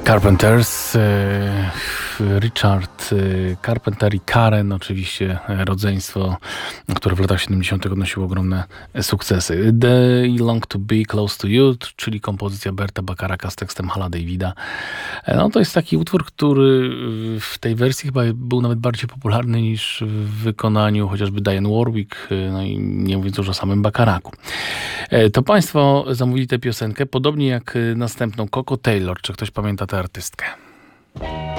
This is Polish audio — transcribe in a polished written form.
Carpenters, Richard Carpenter i Karen, oczywiście rodzeństwo, które w latach 70. odnosiło ogromne sukcesy. They Long to Be Close to You, czyli kompozycja Berta Bacharaka z tekstem Hala Davida. No to jest taki utwór, który w tej wersji chyba był nawet bardziej popularny niż w wykonaniu chociażby Dionne Warwick, no i nie mówiąc już o samym Bacharaku. To Państwo zamówili tę piosenkę, podobnie jak następną Coco Taylor. Czy ktoś pamięta tę artystkę?